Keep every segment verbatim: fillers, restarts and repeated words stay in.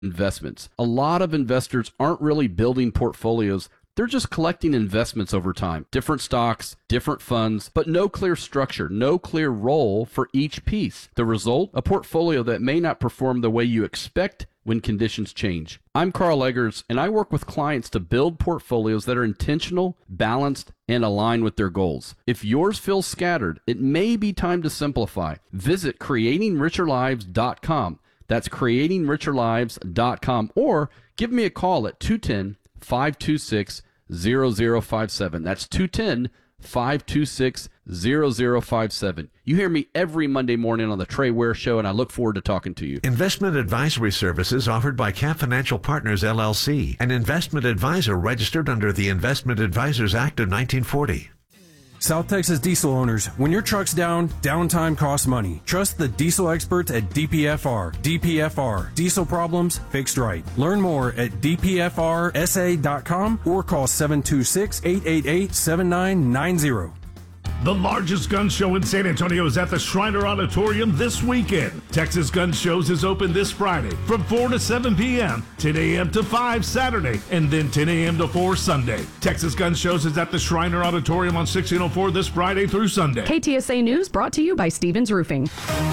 investments. A lot of investors aren't really building portfolios. They're just collecting investments over time. Different stocks, different funds, but no clear structure, no clear role for each piece. The result? A portfolio that may not perform the way you expect when conditions change. I'm Carl Eggers, and I work with clients to build portfolios that are intentional, balanced, and aligned with their goals. If yours feels scattered, it may be time to simplify. Visit creating richer lives dot com. That's creating richer lives dot com, or give me a call at two one zero, five two six, zero zero five seven. That's two one zero, five two six, zero zero five seven. You hear me every Monday morning on the Trey Ware Show, and I look forward to talking to you. Investment advisory services offered by Cap Financial Partners, L L C, an investment advisor registered under the Investment Advisors Act of nineteen forty. South Texas diesel owners, when your truck's down, downtime costs money. Trust the diesel experts at D P F R. D P F R. Diesel problems fixed right. Learn more at d p f r s a dot com or call seven two six, eight eight eight, seven nine nine zero. The largest gun show in San Antonio is at the Shriner Auditorium this weekend. Texas Gun Shows is open this Friday from four to seven p.m., ten a.m. to five Saturday, and then ten a.m. to four Sunday. Texas Gun Shows is at the Shriner Auditorium on sixteen oh four this Friday through Sunday. K T S A News brought to you by Stevens Roofing.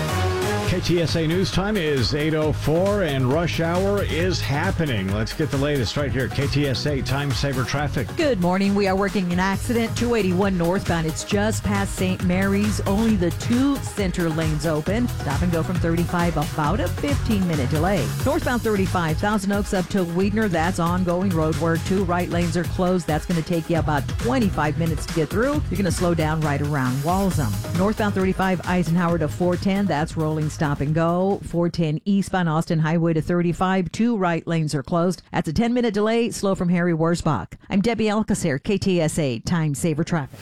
K T S A News time is eight oh four and rush hour is happening. Let's get the latest right here. K T S A Time Saver Traffic. Good morning. We are working an accident, two eighty-one northbound. It's just past Saint Mary's. Only the two center lanes open. Stop and go from thirty-five, about a fifteen minute delay. Northbound thirty-five, Thousand Oaks up to Weidner. That's ongoing road work. Two right lanes are closed. That's going to take you about twenty-five minutes to get through. You're going to slow down right around Walsham. Northbound thirty-five, Eisenhower to four ten. That's rolling stop and go. four ten eastbound Austin Highway to thirty-five. Two right lanes are closed. That's a ten minute delay. Slow from Harry Wurzbach. I'm Debbie Alcacer, K T S A Time Saver Traffic.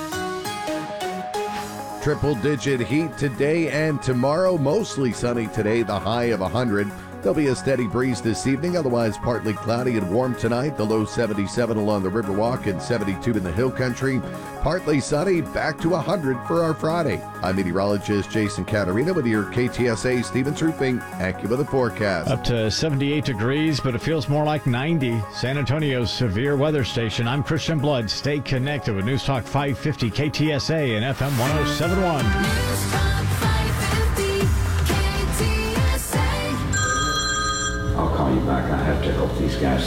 Triple digit heat today and tomorrow. Mostly sunny today, the high of one hundred. There'll be a steady breeze this evening, otherwise partly cloudy and warm tonight. The low seventy-seven along the Riverwalk and seventy-two in the Hill Country. Partly sunny, back to one hundred for our Friday. I'm meteorologist Jason Caterina with your K T S A Stevens Roofing AccuWeather forecast. Up to seventy-eight degrees, but it feels more like ninety. San Antonio's severe weather station. I'm Christian Blood. Stay connected with News Talk five fifty K T S A and F M one oh seven point one. News Talk five fifty K T S A. I'll call you back. I have to help these guys.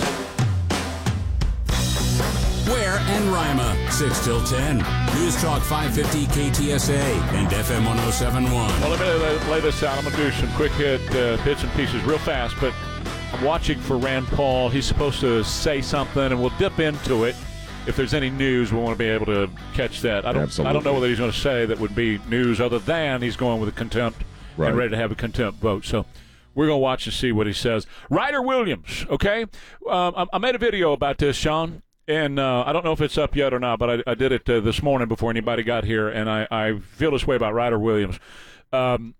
Ware and Rima, six till ten. News Talk five fifty K T S A and F M one oh seven point one. Well, let me lay this out. I'm going to do some quick hit uh, bits and pieces real fast, but I'm watching for Rand Paul. He's supposed to say something, and we'll dip into it. If there's any news, we want to be able to catch that. I don't, Absolutely. I don't know whether he's going to say that would be news other than he's going with a contempt Right. and ready to have a contempt vote. So we're going to watch and see what he says. Ryder Williams, okay? Um, I, I made a video about this, Sean. And uh, I don't know if it's up yet or not, but I, I did it uh, this morning before anybody got here, and I, I feel this way about Ryder Williams. Um,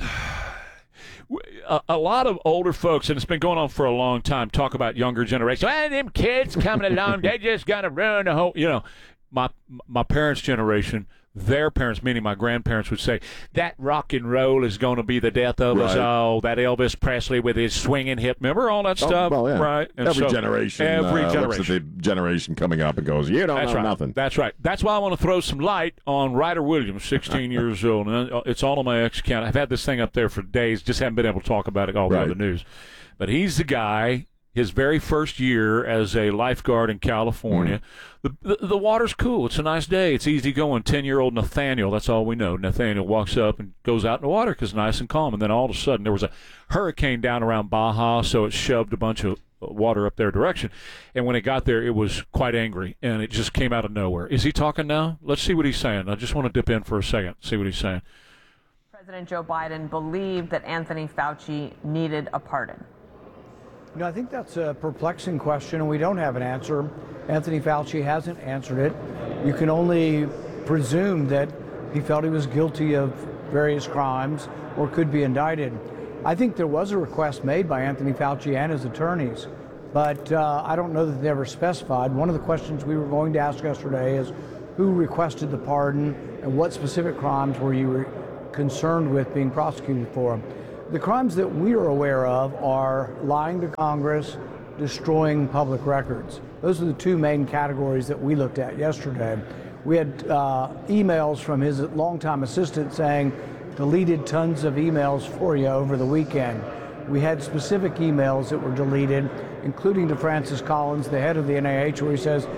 a, a lot of older folks, and it's been going on for a long time, talk about younger generation. Well, them kids coming along, they just got to ruin the whole, you know. My, my parents' generation, their parents, meaning my grandparents, would say, that rock and roll is going to be the death of right. us all. That Elvis Presley with his swinging hip. Remember all that oh, stuff? Well, yeah. Right. And every so, generation. Every uh, generation. Looks at the generation coming up and goes, you don't That's know right. nothing. That's right. That's why I want to throw some light on Ryder Williams, sixteen years old. And it's all on my X account. I've had this thing up there for days, just haven't been able to talk about it all right. over the news. But he's the guy. His very first year as a lifeguard in California, mm. the, the the water's cool. It's a nice day. It's easy going. Ten-year-old Nathaniel, that's all we know. Nathaniel walks up and goes out in the water because it's nice and calm. And then all of a sudden there was a hurricane down around Baja, so it shoved a bunch of water up their direction. And when it got there, it was quite angry, and it just came out of nowhere. Is he talking now? Let's see what he's saying. I just want to dip in for a second, see what he's saying. President Joe Biden believed that Anthony Fauci needed a pardon. No, I think that's a perplexing question, and we don't have an answer. Anthony Fauci hasn't answered it. You can only presume that he felt he was guilty of various crimes or could be indicted. I think there was a request made by Anthony Fauci and his attorneys, but uh, I don't know that they ever specified. One of the questions we were going to ask yesterday is who requested the pardon and what specific crimes were you concerned with being prosecuted for? The crimes that we are aware of are lying to Congress, destroying public records. Those are the two main categories that we looked at yesterday. We had uh, emails from his longtime assistant saying, deleted tons of emails for you over the weekend. We had specific emails that were deleted, including to Francis Collins, the head of the N I H, where he says,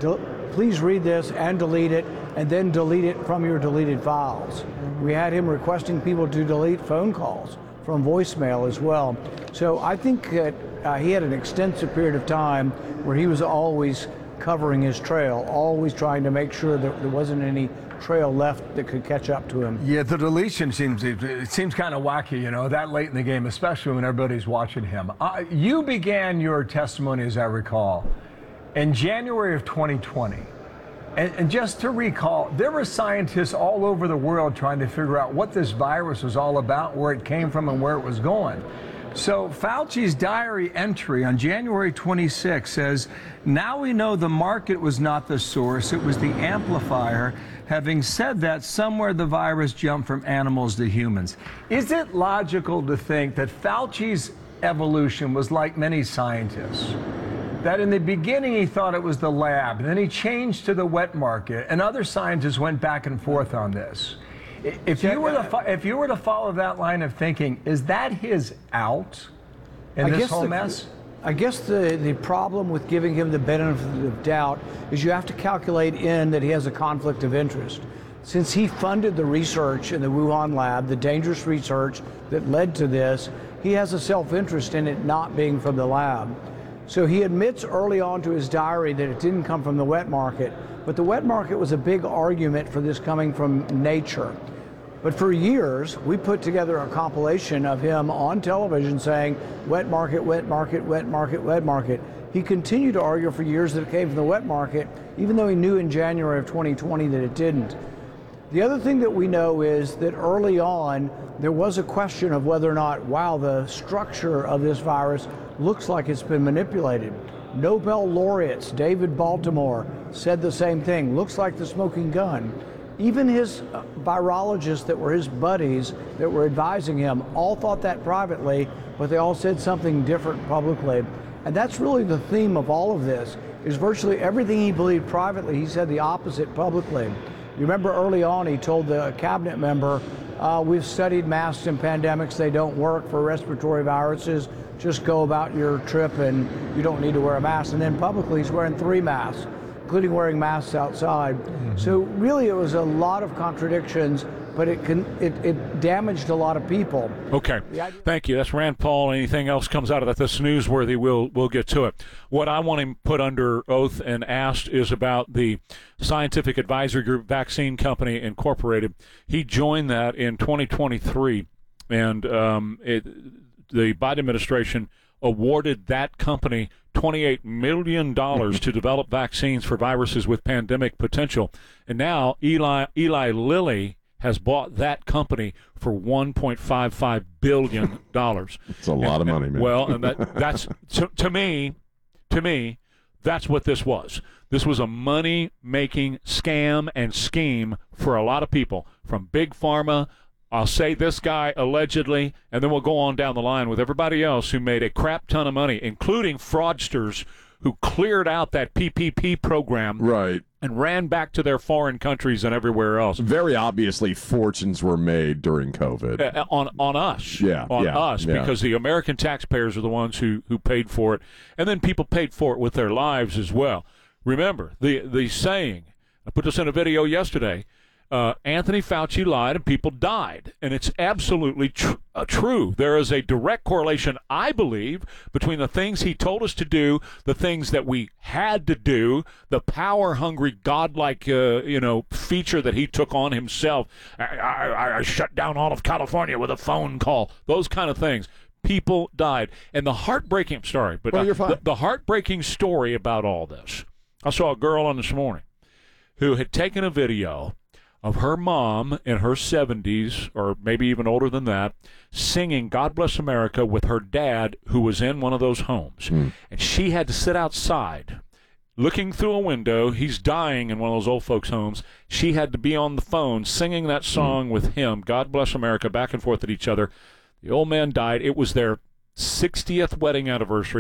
please read this and delete it, and then delete it from your deleted files. We had him requesting people to delete phone calls from voicemail as well. So I think that uh, he had an extensive period of time where he was always covering his trail, always trying to make sure that there wasn't any trail left that could catch up to him. Yeah, the deletion seems it seems kind of wacky, you know, that late in the game, especially when everybody's watching him. Uh, you began your testimony, as I recall, in January of twenty twenty. And, and just to recall, there were scientists all over the world trying to figure out what this virus was all about, where it came from, and where it was going. So Fauci's diary entry on January twenty-sixth says, now we know the market was not the source, it was the amplifier. Having said that, somewhere the virus jumped from animals to humans. Is it logical to think that Fauci's evolution was like many scientists? That in the beginning he thought it was the lab, and then he changed to the wet market, and other scientists went back and forth on this. If you were to if you were to follow that line of thinking, is that his out in I this guess whole the, mess? I guess the, the problem with giving him the benefit of doubt is you have to calculate in that he has a conflict of interest. Since he funded the research in the Wuhan lab, the dangerous research that led to this, he has a self-interest in it not being from the lab. So he admits early on to his diary that it didn't come from the wet market, but the wet market was a big argument for this coming from nature. But for years, we put together a compilation of him on television saying, wet market, wet market, wet market, wet market. He continued to argue for years that it came from the wet market, even though he knew in January of twenty twenty that it didn't. The other thing that we know is that early on, there was a question of whether or not, wow, the structure of this virus looks like it's been manipulated. Nobel laureates, David Baltimore, said the same thing, looks like the smoking gun. Even his uh, virologists that were his buddies that were advising him all thought that privately, but they all said something different publicly. And that's really the theme of all of this, is virtually everything he believed privately, he said the opposite publicly. You remember early on he told the cabinet member, uh, we've studied masks and pandemics, they don't work for respiratory viruses, just go about your trip and you don't need to wear a mask. And then publicly he's wearing three masks, including wearing masks outside. Mm-hmm. So really it was a lot of contradictions, but it can it, it damaged a lot of people. Okay, thank you. That's Rand Paul. Anything else comes out of that that's newsworthy, we'll, we'll get to it. What I want him put under oath and asked is about the Scientific Advisory Group Vaccine Company Incorporated. He joined that in twenty twenty-three, and um, it, the Biden administration awarded that company twenty-eight million dollars to develop vaccines for viruses with pandemic potential. And now Eli Eli Lilly has bought that company for one point five five billion dollars. It's a lot of money, man. Well, and that, that's to, to me, to me, that's what this was. This was a money-making scam and scheme for a lot of people, from Big Pharma. I'll say this guy allegedly, and then we'll go on down the line with everybody else who made a crap ton of money, including fraudsters who cleared out that P P P program, right, and ran back to their foreign countries and everywhere else. Very obviously, fortunes were made during COVID. Uh, on on us, yeah, on yeah, us, yeah. because the American taxpayers are the ones who, who paid for it, and then people paid for it with their lives as well. Remember the the saying. I put this in a video yesterday. Uh, Anthony Fauci lied and people died. And it's absolutely tr- uh, true. There is a direct correlation, I believe, between the things he told us to do, the things that we had to do, the power-hungry, godlike, uh, you know, feature that he took on himself. I, I, I shut down all of California with a phone call. Those kind of things. People died. And the heartbreaking, sorry, but well, you're fine. The, the heartbreaking story about all this, I saw a girl on this morning who had taken a video of her mom in her seventies, or maybe even older than that, singing God Bless America with her dad, who was in one of those homes. Mm. And she had to sit outside looking through a window. He's dying in one of those old folks' homes. She had to be on the phone singing that song mm. with him, God Bless America, back and forth at each other. The old man died. It was their sixtieth wedding anniversary.